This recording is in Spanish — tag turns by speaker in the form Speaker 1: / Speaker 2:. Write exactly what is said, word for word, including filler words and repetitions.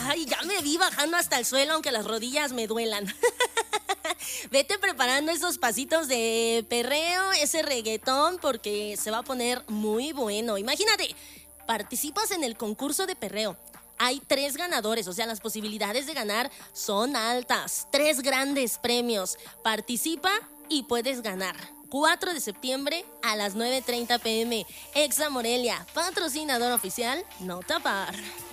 Speaker 1: Ay, ya me vi bajando hasta el suelo, aunque las rodillas me duelan. Vete preparando esos pasitos de perreo, ese reggaetón, porque se va a poner muy bueno. Imagínate, participas en el concurso de perreo. Hay tres ganadores, o sea, las posibilidades de ganar son altas. Tres grandes premios. Participa y puedes ganar. cuatro de septiembre a las nueve treinta pm. Exa Morelia, patrocinador oficial, no tapar.